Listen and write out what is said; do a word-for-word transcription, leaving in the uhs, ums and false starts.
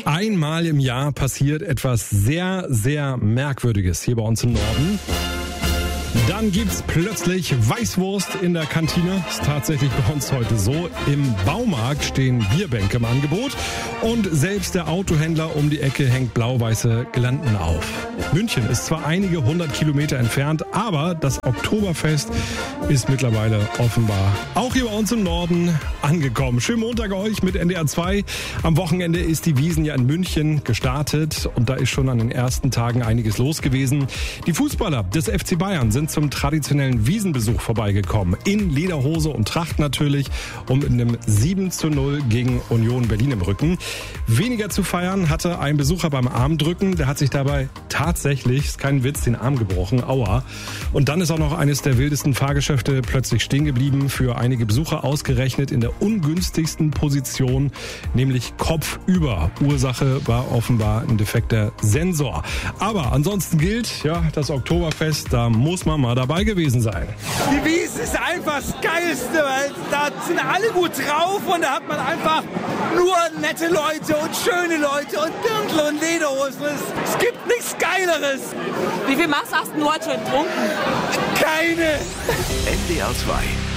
Einmal im Jahr passiert etwas sehr, sehr Merkwürdiges hier bei uns im Norden. Dann gibt's plötzlich Weißwurst in der Kantine. Ist tatsächlich bei uns heute so. Im Baumarkt stehen Bierbänke im Angebot. Und selbst der Autohändler um die Ecke hängt blau-weiße Girlanden auf. München ist zwar einige hundert Kilometer entfernt, aber das Oktoberfest ist mittlerweile offenbar auch hier bei uns im Norden angekommen. Schönen Montag euch mit N D R zwei. Am Wochenende ist die Wiesn ja in München gestartet und da ist schon an den ersten Tagen einiges los gewesen. Die Fußballer des F C Bayern sind zum traditionellen Wiesenbesuch vorbeigekommen. In Lederhose und Tracht natürlich und mit einem sieben zu null gegen Union Berlin im Rücken. Weniger zu feiern hatte ein Besucher beim Armdrücken. Der hat sich dabei tatsächlich, ist kein Witz, den Arm gebrochen. Aua. Und dann ist auch noch eines der wildesten Fahrgeschäfte plötzlich stehen geblieben. Für einige Besucher ausgerechnet in der ungünstigsten Position, nämlich kopfüber. Ursache war offenbar ein defekter Sensor. Aber ansonsten gilt, ja, das Oktoberfest, da muss man mal dabei gewesen sein. Die Wiesn ist einfach das Geilste, weil da sind alle gut drauf und da hat man einfach nur nette Leute und schöne Leute und Dirndl und Lederhosen. Es, es gibt nichts Geileres. Wie viel Maß hast du heute schon getrunken? Keine. N D R zwei